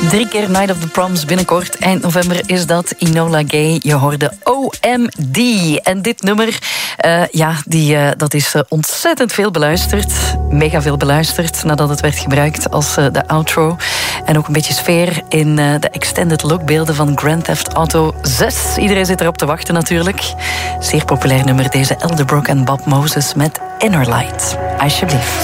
3 keer Night of the Proms binnenkort. Eind november is dat. Enola Gay, je hoorde OMD. En dit nummer, dat is ontzettend veel beluisterd. Mega veel beluisterd nadat het werd gebruikt als de outro. En ook een beetje sfeer in de extended lookbeelden van Grand Theft Auto 6. Iedereen zit erop te wachten natuurlijk. Zeer populair nummer, deze Elderbrook en Bob Moses met Inner Light. Alsjeblieft.